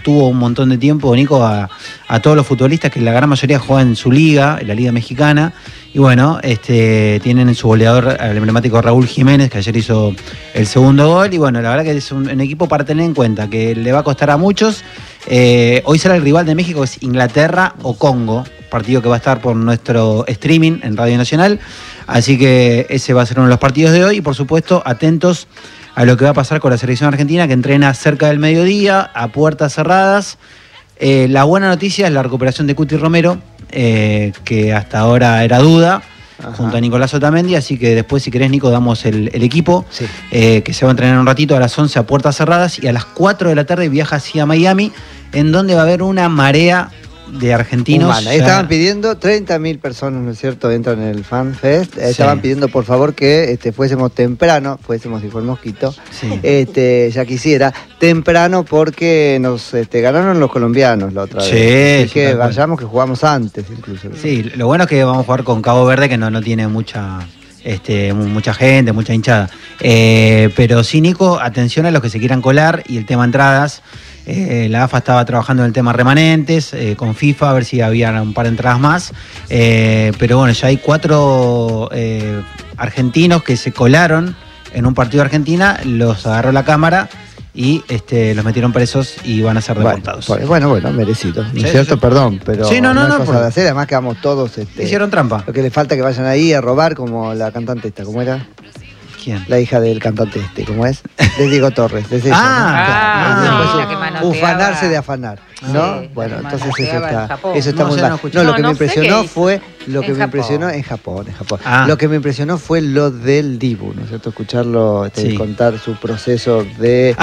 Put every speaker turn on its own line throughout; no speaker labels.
sostuvo un montón de tiempo, Nico, a todos los futbolistas, que la gran mayoría juegan en su liga, en la Liga Mexicana. Y bueno, tienen en su goleador al emblemático Raúl Jiménez, que ayer hizo el segundo gol. Y bueno, la verdad que es un equipo para tener en cuenta, que le va a costar a muchos. Hoy será el rival de México, que es Inglaterra o Congo, partido que va a estar por nuestro streaming en Radio Nacional. Así que ese va a ser uno de los partidos de hoy. Y por supuesto, atentos a lo que va a pasar con la selección argentina, que entrena cerca del mediodía, a puertas cerradas. La buena noticia es la recuperación de Cuti Romero, que hasta ahora era duda, junto a Nicolás Otamendi. Así que después, si querés, Nico, damos el equipo, sí. Que se va a entrenar un ratito a las 11 a puertas cerradas, y a las 4 de la tarde viaja hacia Miami, en donde va a haber una marea de argentinos.
Estaban pidiendo 30.000 personas, ¿no es cierto? Entran en el Fan Fest. Estaban pidiendo, por favor, que fuésemos temprano, dijo el Mosquito, ya quisiera, temprano, porque nos ganaron los colombianos la otra vez. Así que vayamos, que jugamos antes incluso.
Sí, lo bueno es que vamos a jugar con Cabo Verde, que no tiene mucha gente, mucha hinchada. Pero sí, Nico, atención a los que se quieran colar, y el tema entradas. La AFA estaba trabajando en el tema remanentes, con FIFA, a ver si había un par de entradas más. Pero bueno, ya hay 4 argentinos que se colaron en un partido de Argentina, los agarró la cámara y los metieron presos y van a ser deportados.
Bueno, merecido. ¿No es cierto? Perdón, pero
sí, no
es cosa de hacer. Además quedamos todos...
hicieron trampa.
Lo que le falta es que vayan ahí a robar, como la cantante esta, ¿cómo era?
¿Quién?
La hija del cantante ¿cómo es? De Diego Torres. De ella, ¿no? Ufanarse de afanar, ¿no? Sí, bueno, entonces eso está muy mal. No, lo que me impresionó fue... en Japón. Lo que me impresionó fue lo del Dibu, ¿no es cierto? Escucharlo contar su proceso de...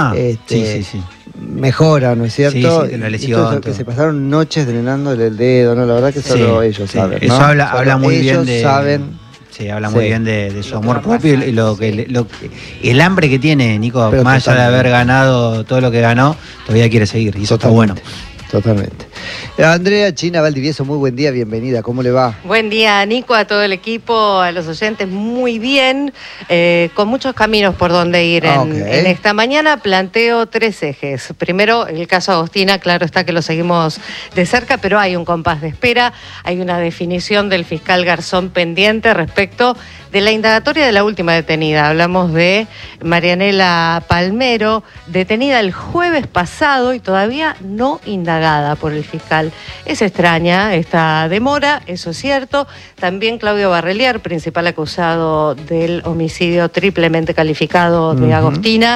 mejora, ¿no es cierto?
Sí, la lesión.
Que se pasaron noches drenándole el dedo, ¿no? La verdad que solo ellos saben, ¿no?
Eso habla muy bien de...
Ellos saben...
Sí, habla muy bien de su amor propio y el hambre que tiene, Nico, pero más allá de haber ganado todo lo que ganó, todavía quiere seguir, y eso está bueno.
Totalmente. Andrea China Valdivieso, muy buen día, bienvenida, ¿cómo le va?
Buen día, Nico, a todo el equipo, a los oyentes, muy bien, con muchos caminos por donde ir en esta mañana. Planteo 3 ejes. Primero, el caso Agostina, claro está que lo seguimos de cerca, pero hay un compás de espera, hay una definición del fiscal Garzón pendiente respecto de la indagatoria de la última detenida. Hablamos de Marianela Palmero, detenida el jueves pasado y todavía no indagada por el fiscal. Es extraña esta demora, eso es cierto. También Claudio Barrelier, principal acusado del homicidio triplemente calificado de Agostina,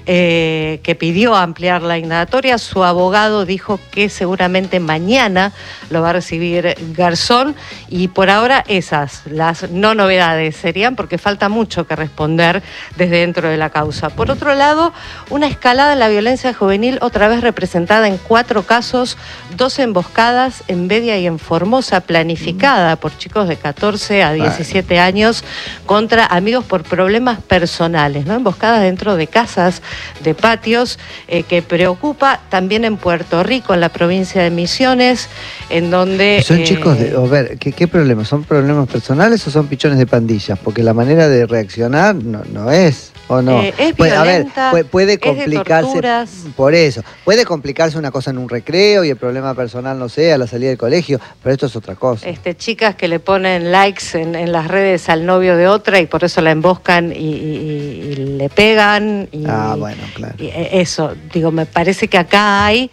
que pidió ampliar la indagatoria. Su abogado dijo que seguramente mañana lo va a recibir Garzón, y por ahora esas, las no novedades serían, porque falta mucho que responder desde dentro de la causa. Por otro lado, una escalada en la violencia juvenil, otra vez representada en 4 casos, 2 emboscadas en Bedia y en Formosa, planificada por chicos de 14 a 17 años contra amigos por problemas personales, ¿no? Emboscadas dentro de casas, de patios, que preocupa también en Puerto Rico, en la provincia de Misiones, en donde...
Son chicos de... A ver, ¿qué problemas? ¿Son problemas personales o son pichones de pandillas? Porque la manera de reaccionar no es... ¿O no?
Es violenta,
a ver, puede complicarse,
es de torturas.
Por eso, puede complicarse una cosa en un recreo y el problema personal, no sé, a la salida del colegio, pero esto es otra cosa.
Chicas que le ponen likes en las redes al novio de otra y por eso la emboscan y le pegan.
Bueno, claro.
Y eso, digo, me parece que acá hay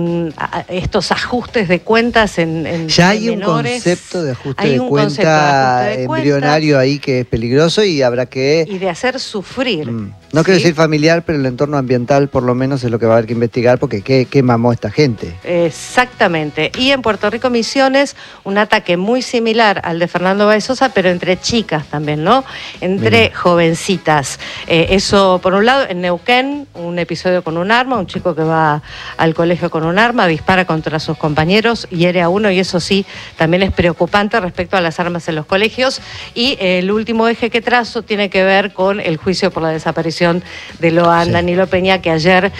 estos ajustes de cuentas en
ya hay
menores.
Un concepto de ajuste de cuenta embrionario ahí que es peligroso y habrá que...
Y de hacer sufrir.
No quiero decir familiar, pero el entorno ambiental por lo menos es lo que va a haber que investigar, porque ¿qué mamó esta gente?
Exactamente. Y en Puerto Rico Misiones, un ataque muy similar al de Fernando Báez Sosa, pero entre chicas también, ¿no? Entre jovencitas. Eso, por un lado, en Neuquén, un episodio con un arma, un chico que va al colegio con un arma, dispara contra sus compañeros, hiere a uno, y eso sí, también es preocupante respecto a las armas en los colegios. Y el último eje que trazo tiene que ver con el juicio por la desaparición procesión de Loan, Danilo Peña, que ayer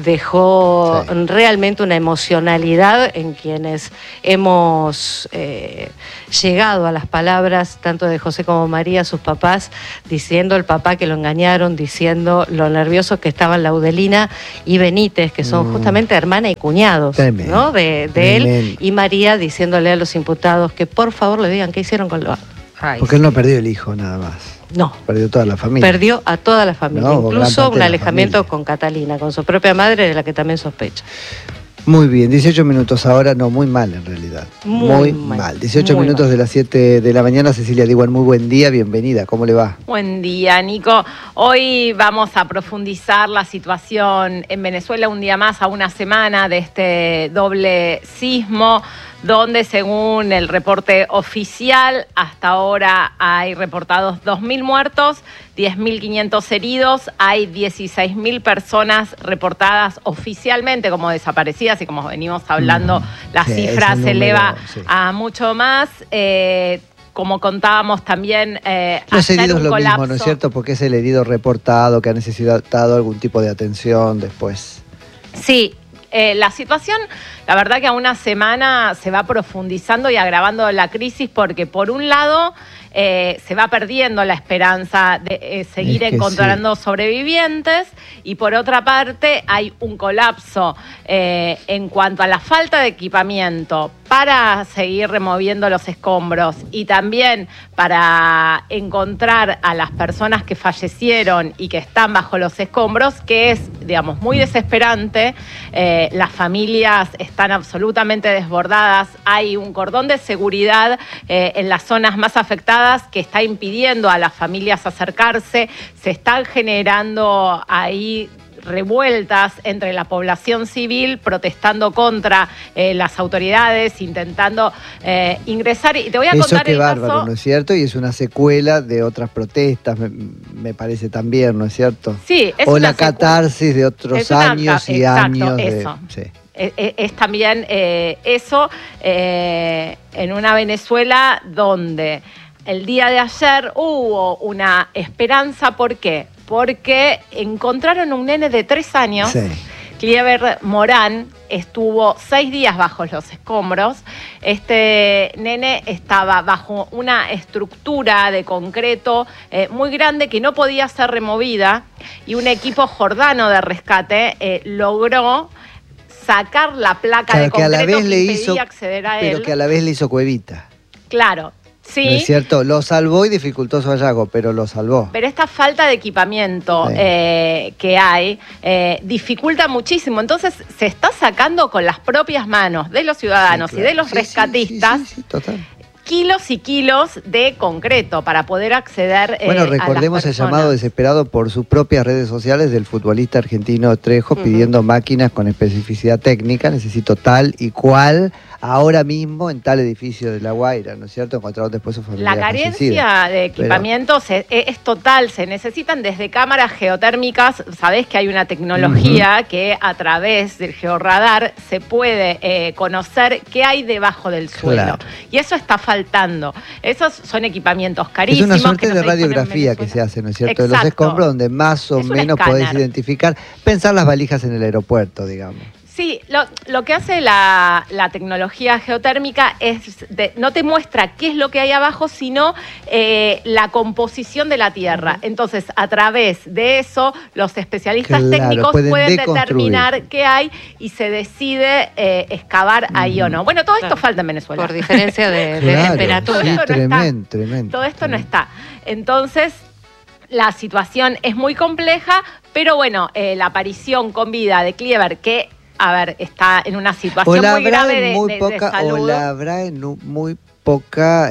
dejó realmente una emocionalidad en quienes hemos llegado a las palabras tanto de José como María, sus papás, diciendo el papá que lo engañaron, diciendo lo nerviosos que estaban Laudelina y Benítez, que son justamente hermana y cuñados, ¿no? de él, y María diciéndole a los imputados que por favor le digan qué hicieron con Loan.
Porque él no perdió el hijo nada más.
No.
Perdió toda la familia.
Perdió a toda la familia, no, incluso un alejamiento con Catalina, con su propia madre, de la que también sospecha.
Muy bien, 18 minutos ahora, no, muy mal en realidad. Muy mal. 18 muy minutos mal. De las 7 de la mañana. Cecilia Diwan, muy buen día, bienvenida. ¿Cómo le va?
Buen día, Nico. Hoy vamos a profundizar la situación en Venezuela un día más, a una semana de este doble sismo, donde según el reporte oficial, hasta ahora hay reportados 2.000 muertos, 10.500 heridos, hay 16.000 personas reportadas oficialmente como desaparecidas, y como venimos hablando, la cifra se eleva a mucho más. Como contábamos también,
los heridos lo mismo, ¿no es cierto? Porque es el herido reportado que ha necesitado algún tipo de atención después.
Sí. La situación, la verdad que a una semana se va profundizando y agravando la crisis, porque por un lado se va perdiendo la esperanza de seguir encontrando sobrevivientes, y por otra parte hay un colapso en cuanto a la falta de equipamiento para seguir removiendo los escombros y también para encontrar a las personas que fallecieron y que están bajo los escombros, que es, digamos, muy desesperante. Las familias están absolutamente desbordadas. Hay un cordón de seguridad en las zonas más afectadas que está impidiendo a las familias acercarse. Se están generando ahí revueltas entre la población civil protestando contra las autoridades, intentando ingresar. Y te voy a contar
qué bárbaro, ¿no es cierto? Y es una secuela de otras protestas, me parece también, ¿no es cierto?
Sí, es
o la catarsis de otros años y años.
Eso. Es también eso en una Venezuela donde el día de ayer hubo una esperanza. ¿Por qué? Porque encontraron un nene de 3 años, Clever Morán, estuvo 6 días bajo los escombros. Este nene estaba bajo una estructura de concreto muy grande que no podía ser removida, y un equipo jordano de rescate logró sacar la placa de concreto que impedía acceder a él.
Pero que a la vez le hizo cuevita.
Claro. Sí.
¿No es cierto? Lo salvó y dificultó su hallazgo, pero lo salvó.
Pero esta falta de equipamiento que hay dificulta muchísimo. Entonces se está sacando con las propias manos de los ciudadanos y de los rescatistas
total.
Kilos y kilos de concreto para poder acceder
bueno, recordemos
a las
el llamado desesperado por sus propias redes sociales del futbolista argentino Trejo, pidiendo máquinas con especificidad técnica. Necesito tal y cual ahora mismo en tal edificio de La Guaira, ¿no es cierto? Encontraron después su familia.
La carencia de equipamientos es total. Se necesitan desde cámaras geotérmicas. Sabés que hay una tecnología que a través del georradar se puede conocer qué hay debajo del suelo. Claro. Y eso está faltando. Esos son equipamientos carísimos.
Es una suerte de radiografía que se hace, ¿no es cierto? Exacto. De los escombros, donde más o menos podés identificar, pensar las valijas en el aeropuerto, digamos.
Sí, lo que hace la tecnología geotérmica es no te muestra qué es lo que hay abajo, sino la composición de la tierra. Entonces, a través de eso, los especialistas técnicos pueden determinar qué hay y se decide excavar ahí o no. Bueno, todo esto falta en Venezuela.
Por diferencia de temperatura.
Sí, tremendo.
Todo esto no está. Entonces, la situación es muy compleja, pero bueno, la aparición con vida de Clever, que está en una situación muy grave de salud.
O la habrá en muy poca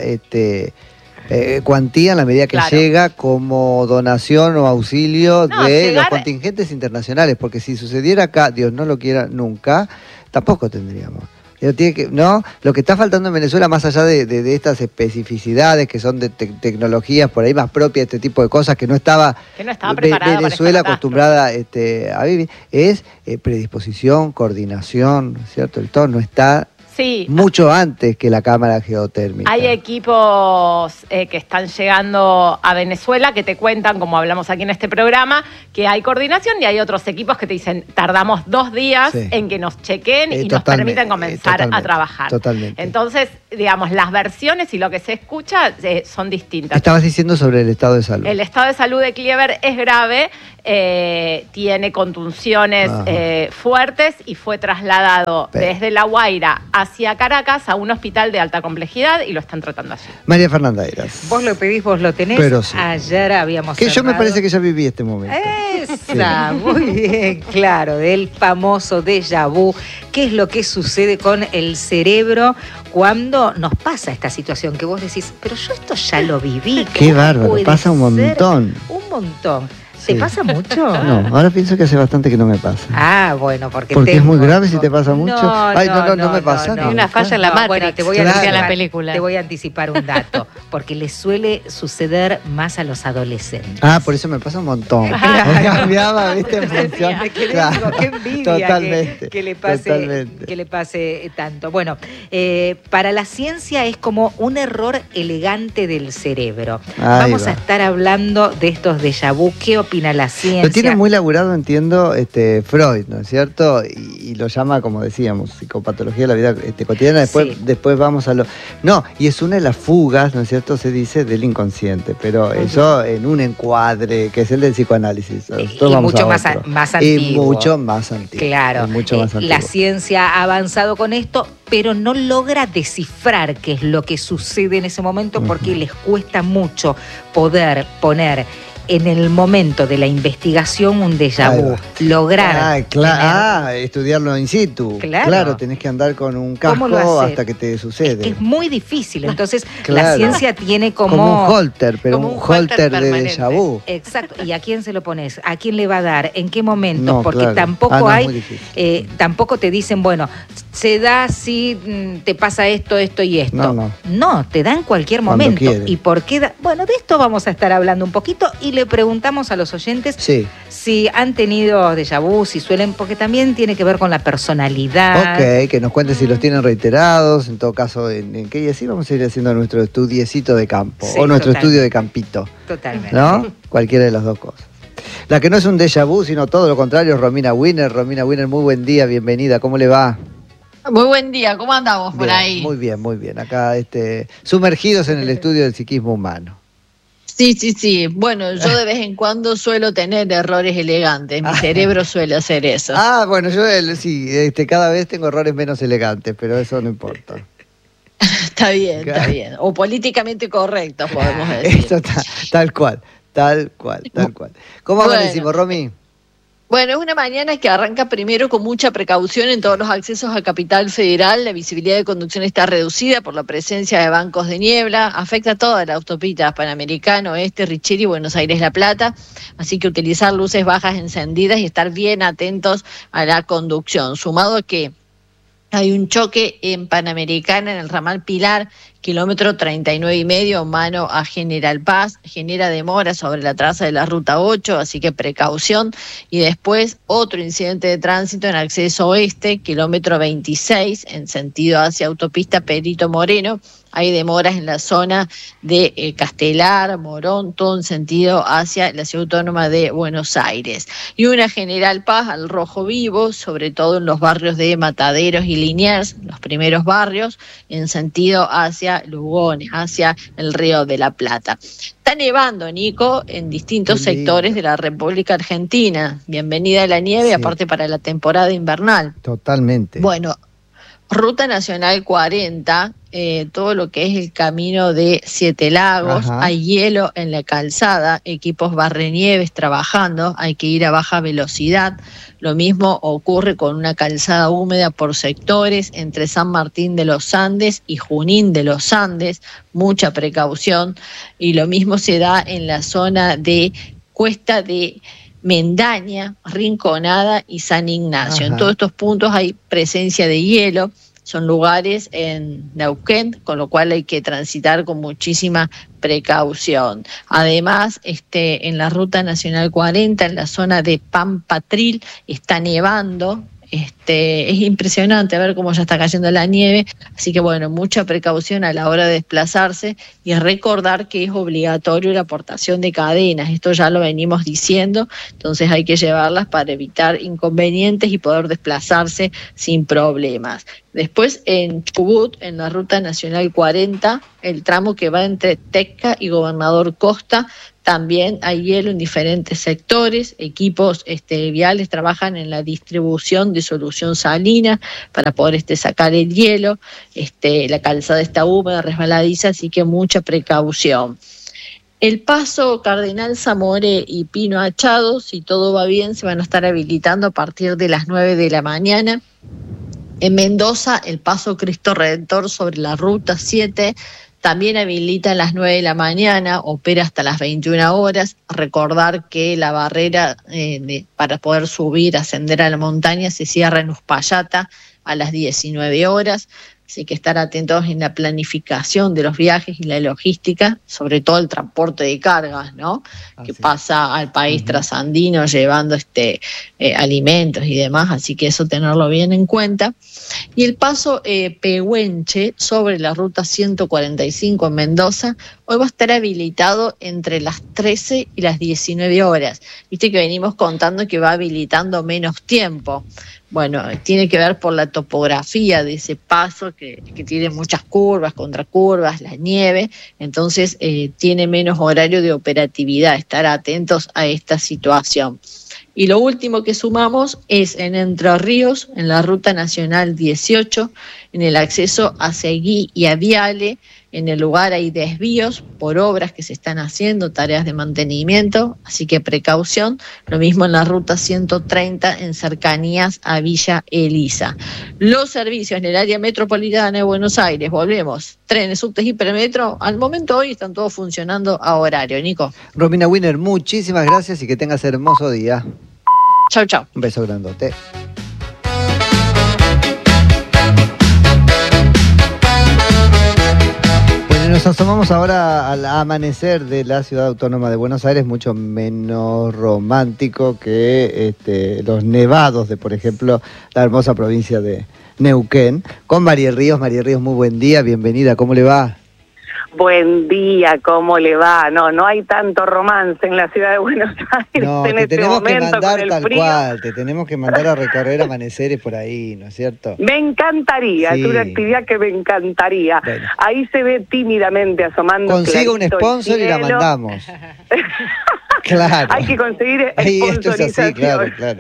cuantía en la medida que llega como donación o auxilio de los contingentes internacionales, porque si sucediera acá, Dios no lo quiera nunca, tampoco tendríamos. ¿No? Lo que está faltando en Venezuela, más allá de estas especificidades que son de tecnologías por ahí más propias, este tipo de cosas que no estaba Venezuela acostumbrada a vivir, es predisposición, coordinación, ¿cierto? El todo no está
Sí.
Mucho antes que la cámara geotérmica.
Hay equipos que están llegando a Venezuela que te cuentan, como hablamos aquí en este programa, que hay coordinación, y hay otros equipos que te dicen, tardamos 2 días en que nos chequen y nos permiten comenzar a trabajar.
Totalmente.
Entonces, digamos, las versiones y lo que se escucha son distintas.
Estabas diciendo sobre el estado de salud.
El estado de salud de Cleaver es grave, tiene contunciones fuertes y fue trasladado desde La Guaira hacia Caracas a un hospital de alta complejidad y lo están tratando allí.
María Fernanda Eras.
Vos lo pedís, vos lo tenés.
Pero sí.
Ayer habíamos
Que cerrado. Yo me parece que ya viví este momento.
Esa, muy bien, claro, del famoso déjà vu. ¿Qué es lo que sucede con el cerebro cuando nos pasa esta situación? Que vos decís, pero yo esto ya lo viví.
Qué bárbaro, pasa un montón.
Un montón. ¿Te pasa mucho?
No, ahora pienso que hace bastante que no me pasa.
Ah, bueno, porque
es muy grave si te pasa mucho. No me pasa.
Hay una falla en la Matrix. Bueno, te voy a anticipar un dato, porque le suele suceder más a los adolescentes.
Ah, por eso me pasa un montón. Cambiaba, ¿viste? En función.
Qué envidia que le pase tanto. Bueno, para la ciencia es como un error elegante del cerebro. Vamos a estar hablando de estos déjà vu. ¿Qué opina la ciencia?
Lo tiene muy laburado, entiendo, Freud, ¿no es cierto? Y lo llama, como decíamos, psicopatología de la vida cotidiana. Después vamos a lo... No, y es una de las fugas, ¿no es cierto? Se dice del inconsciente, pero eso en un encuadre que es el del psicoanálisis.
Y mucho más antiguo.
Y mucho más antiguo.
Claro.
Mucho más antiguo.
La ciencia ha avanzado con esto, pero no logra descifrar qué es lo que sucede en ese momento porque les cuesta mucho poder poner en el momento de la investigación un déjà vu, lograr
estudiarlo in situ. Claro, tenés que andar con un casco hasta que te sucede.
Es muy difícil, entonces la ciencia tiene como
un holter, pero un holter de déjà vu.
Exacto, ¿y a quién se lo pones? ¿A quién le va a dar? ¿En qué momento? Porque tampoco tampoco te dicen, bueno, se da si te pasa esto y esto. No, te da en cualquier momento. ¿Y por qué? Bueno, de esto vamos a estar hablando un poquito y le preguntamos a los oyentes si han tenido déjà vu, si suelen, porque también tiene que ver con la personalidad.
Ok, que nos cuenten si los tienen reiterados, en todo caso, en qué, y así vamos a ir haciendo nuestro estudiecito de campo, o nuestro estudio de campito.
Totalmente.
¿No? Cualquiera de las dos cosas. La que no es un déjà vu, sino todo lo contrario, es Romina Winner. Romina Winner, muy buen día, bienvenida, ¿cómo le va?
Muy buen día, ¿cómo andamos por ahí?
Muy bien, muy bien. Acá sumergidos en el estudio del psiquismo humano.
Sí. Bueno, yo de vez en cuando suelo tener errores elegantes. Mi cerebro suele hacer eso.
Bueno, yo cada vez tengo errores menos elegantes, pero eso no importa.
Está bien. O políticamente correctos, podemos decir.
Eso tal cual. ¿Cómo amanecimos, Romy?
Bueno, es una mañana que arranca primero con mucha precaución en todos los accesos a Capital Federal. La visibilidad de conducción está reducida por la presencia de bancos de niebla. Afecta a toda la autopista Panamericano, Richeri, Buenos Aires, La Plata. Así que utilizar luces bajas encendidas y estar bien atentos a la conducción. Sumado a que hay un choque en Panamericana, en el ramal Pilar, kilómetro 39,5, mano a General Paz, genera demora sobre la traza de la Ruta 8, así que precaución. Y después otro incidente de tránsito en acceso oeste, kilómetro 26, en sentido hacia autopista Perito Moreno. Hay demoras en la zona de Castelar, Morón, todo en sentido hacia la Ciudad Autónoma de Buenos Aires. Y una General Paz al rojo vivo, sobre todo en los barrios de Mataderos y Liniers, los primeros barrios, en sentido hacia Lugones, hacia el Río de la Plata. Está nevando, Nico, en distintos sectores de la República Argentina. Bienvenida a la nieve, aparte para la temporada invernal.
Totalmente.
Bueno, Ruta Nacional 40, todo lo que es el camino de Siete Lagos, hay hielo en la calzada, equipos barrenieves trabajando, hay que ir a baja velocidad. Lo mismo ocurre con una calzada húmeda por sectores entre San Martín de los Andes y Junín de los Andes, mucha precaución. Y lo mismo se da en la zona de Cuesta de Mendaña, Rinconada y San Ignacio. En todos estos puntos hay presencia de hielo, son lugares en Neuquén, con lo cual hay que transitar con muchísima precaución. Además, en la Ruta Nacional 40, en la zona de Pampatril, está nevando, Es impresionante ver cómo ya está cayendo la nieve, así que bueno, mucha precaución a la hora de desplazarse y recordar que es obligatorio la portación de cadenas, esto ya lo venimos diciendo, entonces hay que llevarlas para evitar inconvenientes y poder desplazarse sin problemas. Después en Chubut, en la Ruta Nacional 40, el tramo que va entre Tecca y Gobernador Costa, también hay hielo en diferentes sectores, equipos viales trabajan en la distribución de solución salina para poder sacar el hielo, la calzada está húmeda, resbaladiza, así que mucha precaución. El paso Cardenal Zamoré y Pino Achado, si todo va bien, se van a estar habilitando a partir de las 9 de la mañana. En Mendoza, el paso Cristo Redentor sobre la Ruta 7 también habilita a las 9 de la mañana, opera hasta las 21 horas. Recordar que la barrera para poder subir, ascender a la montaña, se cierra en Uspallata a las 19 horas. Así que estar atentos en la planificación de los viajes y la logística, sobre todo el transporte de cargas, ¿no? Que pasa al país trasandino llevando alimentos y demás, así que eso tenerlo bien en cuenta. Y el paso Pehuenche sobre la ruta 145 en Mendoza, hoy va a estar habilitado entre las 13 y las 19 horas. Viste que venimos contando que va habilitando menos tiempo. Bueno, tiene que ver por la topografía de ese paso que tiene muchas curvas, contracurvas, la nieve, entonces tiene menos horario de operatividad, estar atentos a esta situación. Y lo último que sumamos es en Entre Ríos, en la Ruta Nacional 18, en el acceso a Seguí y a Viale. En el lugar hay desvíos por obras que se están haciendo, tareas de mantenimiento, así que precaución. Lo mismo en la ruta 130 en cercanías a Villa Elisa. Los servicios en el área metropolitana de Buenos Aires, volvemos, trenes, subtes, hipermetro, al momento hoy están todos funcionando a horario. Nico.
Romina Wiener, muchísimas gracias y que tengas hermoso día.
Chau, chau.
Un beso grandote. Nos asomamos ahora al amanecer de la Ciudad Autónoma de Buenos Aires, mucho menos romántico que los nevados de, por ejemplo, la hermosa provincia de Neuquén, con Mariel Ríos. Mariel Ríos, muy buen día, bienvenida, ¿cómo le va?
Buen día, ¿cómo le va? No hay tanto romance en la ciudad de Buenos Aires.
No, te tenemos que mandar tal cual, te tenemos que mandar a recorrer amaneceres por ahí, ¿no es cierto?
Me encantaría, sí. Es una actividad que me encantaría. Bueno. Ahí se ve tímidamente asomando.
Consiga un sponsor y la mandamos. Claro.
Hay que conseguir sponsorización.
Claro.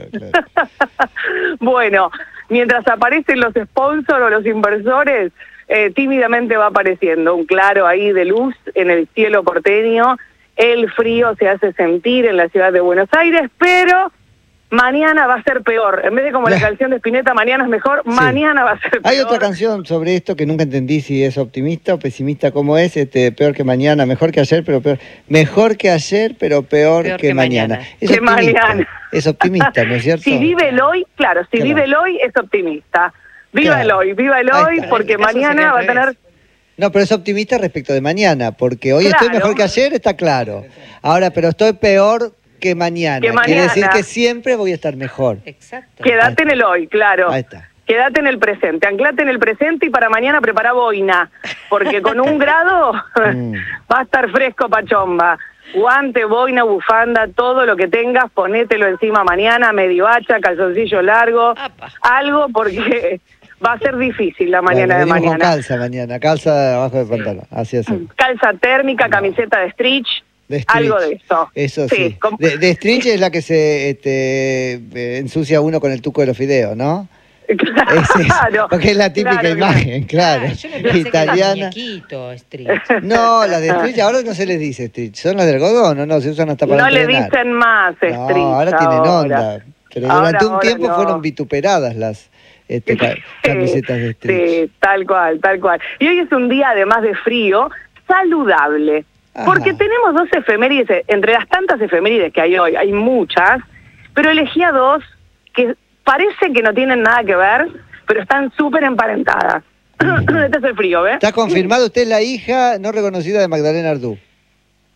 Bueno, mientras aparecen los sponsors o los inversores, tímidamente va apareciendo un claro ahí de luz en el cielo porteño. El frío se hace sentir en la ciudad de Buenos Aires, pero mañana va a ser peor. En vez de como la canción de Spinetta, mañana es mejor, sí. Mañana va a ser peor.
Hay otra canción sobre esto que nunca entendí si es optimista o pesimista. ¿Cómo es? Peor que mañana, mejor que ayer, pero peor. Mejor que ayer, pero peor que mañana.
Es mañana.
Es optimista, ¿no es cierto?
Si vive el hoy, claro, vive el hoy es optimista. Viva el hoy, porque mañana va a tener...
No, pero es optimista respecto de mañana, porque hoy estoy mejor que ayer, está claro. Ahora, pero estoy peor que mañana. Quiere decir que siempre voy a estar mejor.
Exacto. Quédate en el hoy, claro.
Ahí está.
Quédate en el presente, anclate en el presente y para mañana prepara boina, porque con 1 grado va a estar fresco pachomba. Guante, boina, bufanda, todo lo que tengas, ponételo encima mañana, medio hacha, calzoncillo largo, algo porque... Va a ser difícil la mañana de mañana.
Con calza mañana, calza abajo del pantalón, así es.
Calza térmica, camiseta de stretch, algo de eso.
Eso sí. De stretch es la que se ensucia uno con el tuco de los fideos, ¿no?
Claro.
Porque es la típica imagen, claro.
Yo me pensé italiana. Que stretch.
No, las de stretch ahora no se les dice stretch, son las de algodón, no se usan hasta para entrenar.
No le dicen más stretch.
No, ahora tienen onda. Pero durante un tiempo fueron vituperadas las camisetas de stretch.
Sí, tal cual. Y hoy es un día, además de frío, saludable. Ajá. Porque tenemos 2 efemérides, entre las tantas efemérides que hay hoy, hay muchas, pero elegí a 2 que parece que no tienen nada que ver, pero están súper emparentadas. Este es el frío, ¿ves?
Está confirmado, usted es la hija no reconocida de Magdalena Ardú.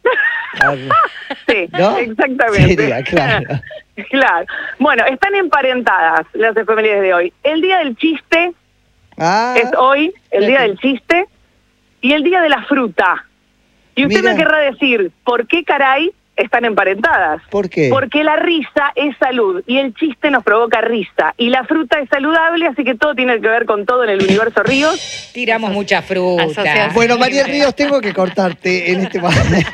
Sí,
¿no?
Exactamente.
Sería, claro.
Claro. Bueno, están emparentadas las efemérides de hoy. El día del chiste es hoy, el día del chiste, y el día de la fruta. Y usted me querrá decir, ¿por qué caray están emparentadas?
¿Por qué?
Porque la risa es salud y el chiste nos provoca risa. Y la fruta es saludable, así que todo tiene que ver con todo en el universo Ríos.
Tiramos mucha fruta.
Bueno, Mariel Ríos, tengo que cortarte en este momento.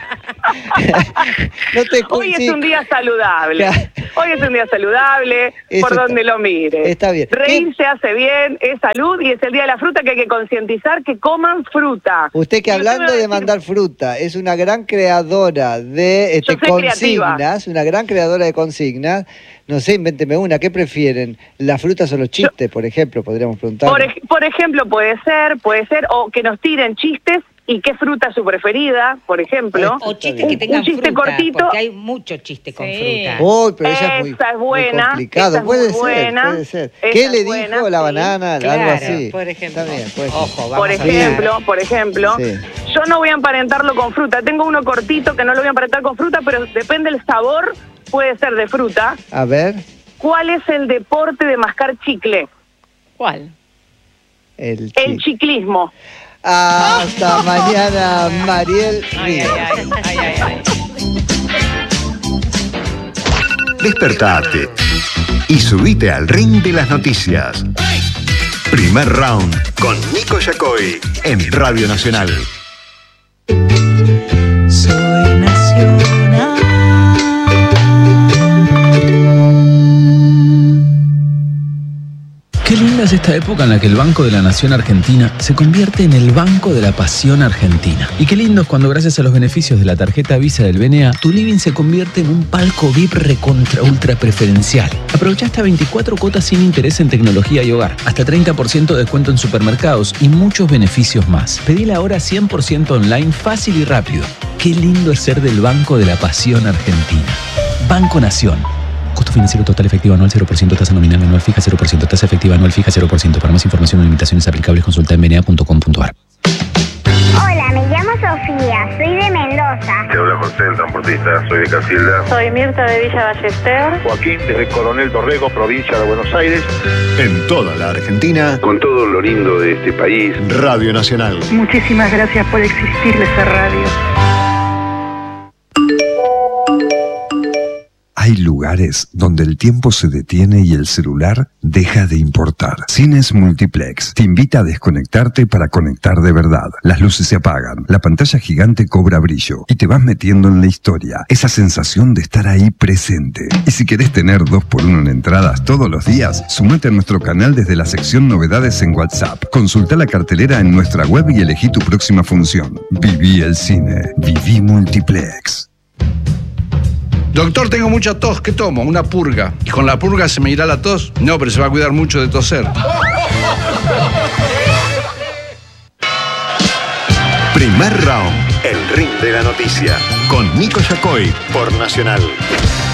Hoy es un día saludable. Hoy es un día saludable, por donde lo mire.
Está bien.
Reírse hace bien, es salud y es el día de la fruta que hay que concientizar que coman fruta.
Usted que hablando de mandar fruta, es una gran creadora de consignas, una gran creadora de consignas. No sé, invénteme una. ¿Qué prefieren? ¿Las frutas o los chistes, por ejemplo? Podríamos preguntar.
Por ejemplo, puede ser, o que nos tiren chistes. ¿Y qué fruta es su preferida, por ejemplo?
O chistes que tengan
un chiste
fruta,
cortito.
porque hay mucho chiste con fruta.
Pero esa es muy
complicado.
Puede ser. ¿Qué le dijo la banana?
Claro,
algo así.
Por ejemplo.
Está bien,
Ojo,
por ejemplo, yo no voy a emparentarlo con fruta. Tengo uno cortito que no lo voy a emparentar con fruta, pero depende del sabor, puede ser de fruta.
A ver.
¿Cuál es el deporte de mascar chicle?
¿Cuál?
El chiclismo.
Hasta mañana, Mariel Ríos.
Despertate y subite al ring de las noticias. Primer round con Nico Yacoy en Radio Nacional.
Soy nacional.
Qué linda es esta época en la que el Banco de la Nación Argentina se convierte en el Banco de la Pasión Argentina. Y qué lindo es cuando gracias a los beneficios de la tarjeta Visa del BNA, tu living se convierte en un palco VIP recontra ultra preferencial. Aprovecha hasta 24 cuotas sin interés en tecnología y hogar, hasta 30% de descuento en supermercados y muchos beneficios más. Pedila ahora 100% online, fácil y rápido. Qué lindo es ser del Banco de la Pasión Argentina. Banco Nación. Costo financiero total efectivo anual 0%, tasa nominal anual fija 0%, tasa efectiva anual fija 0%. Para más información o limitaciones aplicables consulta en bna.com.ar.
Hola, me llamo Sofía, soy de Mendoza.
Te habla José, el transportista, soy de Casilda.
Soy Mirta de Villa Ballester.
Joaquín, desde Coronel Dorrego, provincia de Buenos Aires.
En toda la Argentina,
con todo lo lindo de este país.
Radio Nacional.
Muchísimas gracias por existir esa radio.
Hay lugares donde el tiempo se detiene y el celular deja de importar. Cines Multiplex te invita a desconectarte para conectar de verdad. Las luces se apagan, la pantalla gigante cobra brillo y te vas metiendo en la historia. Esa sensación de estar ahí presente. Y si querés tener 2x1 en entradas todos los días, sumate a nuestro canal desde la sección Novedades en WhatsApp. Consulta la cartelera en nuestra web y elegí tu próxima función. Viví el cine. Viví Multiplex.
Doctor, tengo mucha tos, ¿qué tomo? Una purga. ¿Y con la purga se me irá la tos? No, pero se va a cuidar mucho de toser.
Primer round, el ring de la noticia, con Nico Yacoy por Nacional.